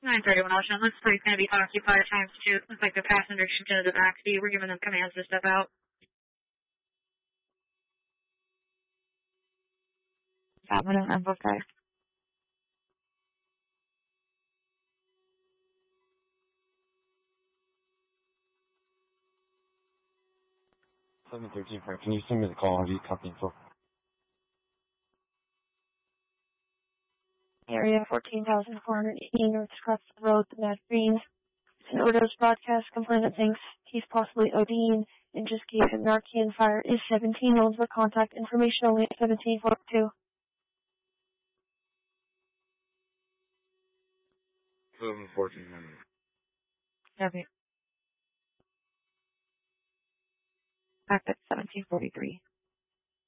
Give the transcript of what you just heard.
931 Ocean. Looks like it's going to be occupied times 2. Looks like the passengers shipped into the backseat. We're giving them commands to step out. Happening, I'm okay. Can you send me the call? Have you copy info? Area 14,418 North Scottsdale Road, Matt Green. It's an overdose broadcast complainant thinks he's possibly ODing and just gave him Narcan. Fire is 17. Known for contact information only at 1742. 1400. Okay. Back at 1743.